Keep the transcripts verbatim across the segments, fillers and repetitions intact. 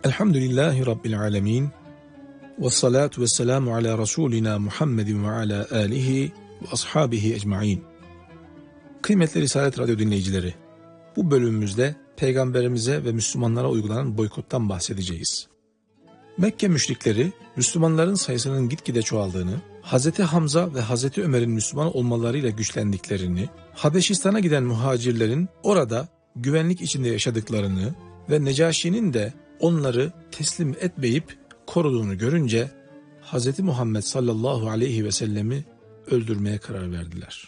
Elhamdülillahi Rabbil alemin. Ve salatu ve selamu ala Resulina Muhammedin ve ala alihi ve ashabihi ecmain. Kıymetli Risalet Radyo dinleyicileri, bu bölümümüzde Peygamberimize ve Müslümanlara uygulanan boykottan bahsedeceğiz. Mekke müşrikleri, Müslümanların sayısının gitgide çoğaldığını, Hazreti Hamza ve Hazreti Ömer'in Müslüman olmalarıyla güçlendiklerini, Habeşistan'a giden muhacirlerin orada güvenlik içinde yaşadıklarını ve Necaşi'nin de onları teslim etmeyip koruduğunu görünce Hz. Muhammed sallallahu aleyhi ve sellemi öldürmeye karar verdiler.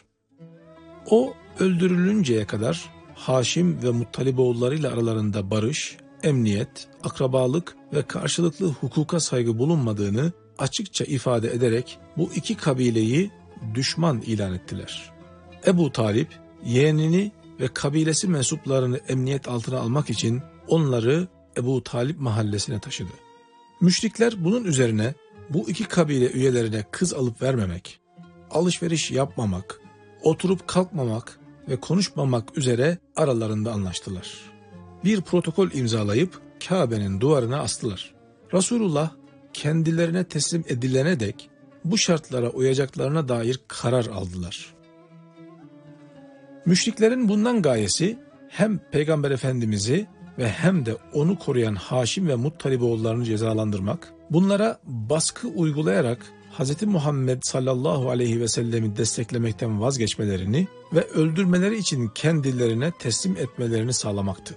O öldürülünceye kadar Haşim ve Muttaliboğullarıyla aralarında barış, emniyet, akrabalık ve karşılıklı hukuka saygı bulunmadığını açıkça ifade ederek bu iki kabileyi düşman ilan ettiler. Ebu Talip yeğenini ve kabilesi mensuplarını emniyet altına almak için onları Ebu Talip mahallesine taşıdı. Müşrikler bunun üzerine bu iki kabile üyelerine kız alıp vermemek, alışveriş yapmamak, oturup kalkmamak ve konuşmamak üzere aralarında anlaştılar. Bir protokol imzalayıp Kabe'nin duvarına astılar. Resulullah kendilerine teslim edilene dek bu şartlara uyacaklarına dair karar aldılar. Müşriklerin bundan gayesi hem Peygamber Efendimiz'i ve hem de onu koruyan Haşim ve Muttaliboğullarını cezalandırmak, bunlara baskı uygulayarak Hz. Muhammed sallallahu aleyhi ve sellemi desteklemekten vazgeçmelerini ve öldürmeleri için kendilerine teslim etmelerini sağlamaktı.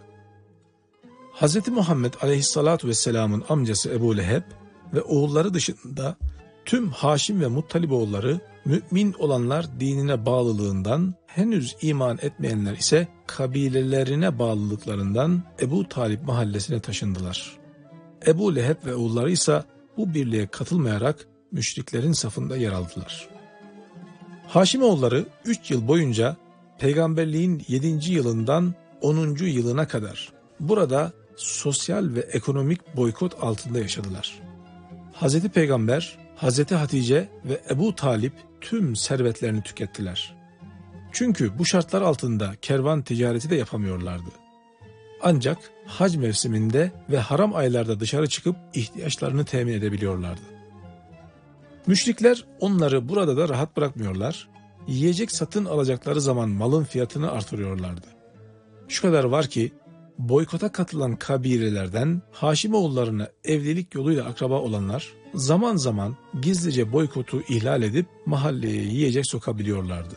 Hz. Muhammed aleyhissalatu vesselamın amcası Ebu Leheb ve oğulları dışında tüm Haşim ve Muttaliboğulları mümin olanlar dinine bağlılığından, henüz iman etmeyenler ise kabilelerine bağlılıklarından Ebu Talip mahallesine taşındılar. Ebu Leheb ve oğulları ise bu birliğe katılmayarak müşriklerin safında yer aldılar. Haşimoğulları üç yıl boyunca peygamberliğin yedinci yılından onuncu yılına kadar burada sosyal ve ekonomik boykot altında yaşadılar. Hazreti Peygamber, Hazreti Hatice ve Ebu Talip tüm servetlerini tükettiler. Çünkü bu şartlar altında kervan ticareti de yapamıyorlardı. Ancak hac mevsiminde ve haram aylarda dışarı çıkıp ihtiyaçlarını temin edebiliyorlardı. Müşrikler onları burada da rahat bırakmıyorlar, yiyecek satın alacakları zaman malın fiyatını artırıyorlardı. Şu kadar var ki boykota katılan kabilelerden Haşimoğullarına evlilik yoluyla akraba olanlar zaman zaman gizlice boykotu ihlal edip mahalleye yiyecek sokabiliyorlardı.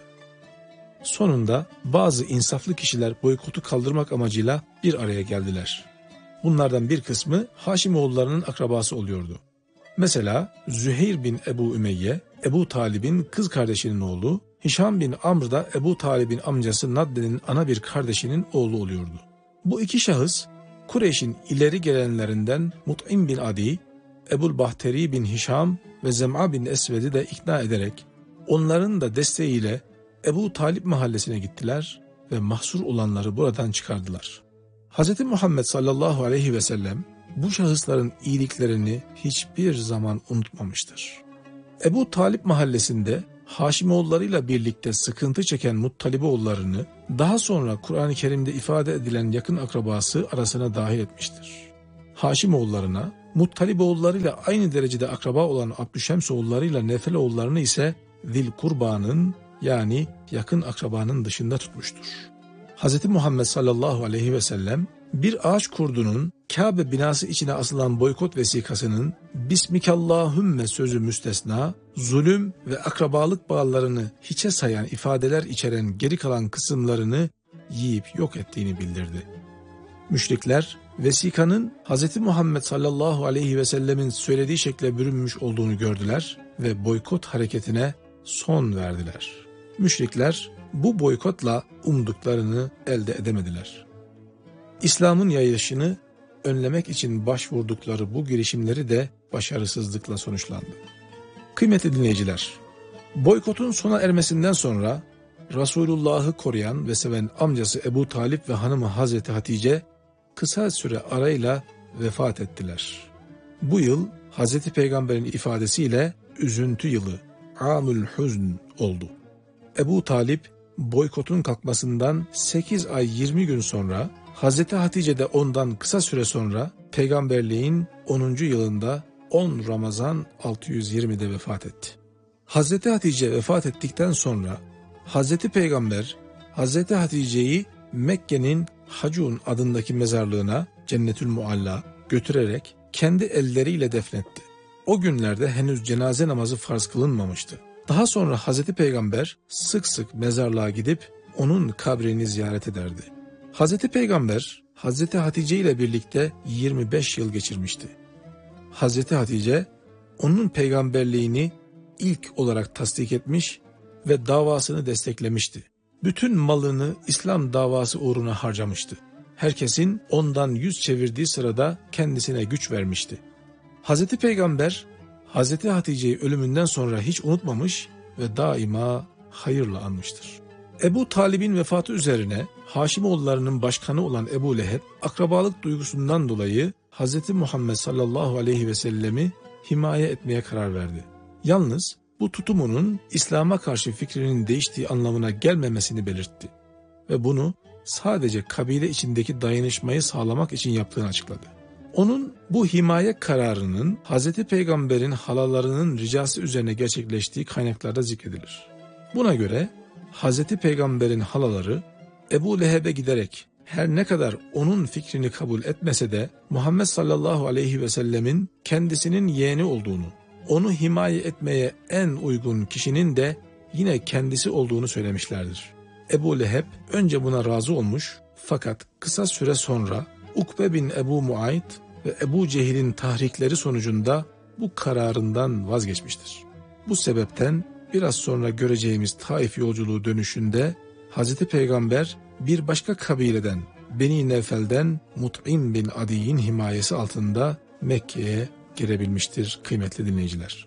Sonunda bazı insaflı kişiler boykotu kaldırmak amacıyla bir araya geldiler. Bunlardan bir kısmı Haşimoğullarının akrabası oluyordu. Mesela Züheyr bin Ebu Ümeyye, Ebu Talib'in kız kardeşinin oğlu, Hişam bin Amr da Ebu Talib'in amcası Nadde'nin ana bir kardeşinin oğlu oluyordu. Bu iki şahıs Kureyş'in ileri gelenlerinden Mut'im bin Adi, Ebul Bahteri bin Hişam ve Zem'a bin Esved'i de ikna ederek onların da desteğiyle Ebu Talip mahallesine gittiler ve mahsur olanları buradan çıkardılar. Hz. Muhammed sallallahu aleyhi ve sellem bu şahısların iyiliklerini hiçbir zaman unutmamıştır. Ebu Talip mahallesinde Haşimoğullarıyla birlikte sıkıntı çeken Muttaliboğullarını daha sonra Kur'an-ı Kerim'de ifade edilen yakın akrabası arasına dahil etmiştir. Haşimoğullarına Muttaliboğullarıyla aynı derecede akraba olan Abdüşemsoğullarıyla Nefeloğullarını ise Zil Kurba'nın yani yakın akrabanın dışında tutmuştur. Hz. Muhammed sallallahu aleyhi ve sellem bir ağaç kurdunun Kabe binası içine asılan boykot vesikasının Bismikallahümme sözü müstesna, zulüm ve akrabalık bağlarını hiçe sayan ifadeler içeren geri kalan kısımlarını yiyip yok ettiğini bildirdi. Müşrikler vesikanın Hz. Muhammed sallallahu aleyhi ve sellemin söylediği şekle bürünmüş olduğunu gördüler ve boykot hareketine son verdiler. Müşrikler bu boykotla umduklarını elde edemediler. İslam'ın yayılışını önlemek için başvurdukları bu girişimleri de başarısızlıkla sonuçlandı. Kıymetli dinleyiciler, boykotun sona ermesinden sonra Resulullah'ı koruyan ve seven amcası Ebu Talip ve hanımı Hazreti Hatice kısa süre arayla vefat ettiler. Bu yıl Hazreti Peygamber'in ifadesiyle üzüntü yılı, Amül Huzn oldu. Ebu Talip boykotun kalkmasından sekiz ay yirmi gün sonra, Hazreti Hatice de ondan kısa süre sonra peygamberliğin onuncu yılında on Ramazan altı yüz yirmide vefat etti. Hazreti Hatice vefat ettikten sonra Hazreti Peygamber Hazreti Hatice'yi Mekke'nin Hacun adındaki mezarlığına Cennetül Mualla götürerek kendi elleriyle defnetti. O günlerde henüz cenaze namazı farz kılınmamıştı. Daha sonra Hazreti Peygamber sık sık mezarlığa gidip onun kabrini ziyaret ederdi. Hazreti Peygamber Hazreti Hatice ile birlikte yirmi beş yıl geçirmişti. Hazreti Hatice onun peygamberliğini ilk olarak tasdik etmiş ve davasını desteklemişti. Bütün malını İslam davası uğruna harcamıştı. Herkesin ondan yüz çevirdiği sırada kendisine güç vermişti. Hazreti Peygamber Hazreti Hatice'yi ölümünden sonra hiç unutmamış ve daima hayırla anmıştır. Ebu Talib'in vefatı üzerine Haşimoğullarının başkanı olan Ebu Leheb, akrabalık duygusundan dolayı Hazreti Muhammed sallallahu aleyhi ve sellemi himaye etmeye karar verdi. Yalnız bu tutumunun İslam'a karşı fikrinin değiştiği anlamına gelmemesini belirtti ve bunu sadece kabile içindeki dayanışmayı sağlamak için yaptığını açıkladı. Onun bu himaye kararının Hazreti Peygamber'in halalarının ricası üzerine gerçekleştiği kaynaklarda zikredilir. Buna göre Hazreti Peygamber'in halaları Ebu Leheb'e giderek her ne kadar onun fikrini kabul etmese de Muhammed sallallahu aleyhi ve sellemin kendisinin yeğeni olduğunu, onu himaye etmeye en uygun kişinin de yine kendisi olduğunu söylemişlerdir. Ebu Leheb önce buna razı olmuş fakat kısa süre sonra Ukbe bin Ebu Muayt ve Ebu Cehil'in tahrikleri sonucunda bu kararından vazgeçmiştir. Bu sebepten biraz sonra göreceğimiz Taif yolculuğu dönüşünde Hazreti Peygamber bir başka kabileden Beni Nevfel'den Mut'im bin Adi'nin himayesi altında Mekke'ye girebilmiştir kıymetli dinleyiciler.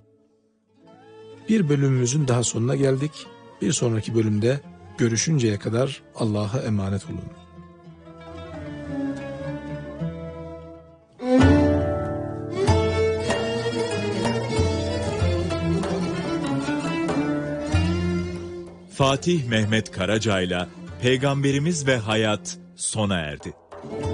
Bir bölümümüzün daha sonuna geldik. Bir sonraki bölümde görüşünceye kadar Allah'a emanet olun. Fatih Mehmet Karaca'yla Peygamberimiz ve Hayat sona erdi.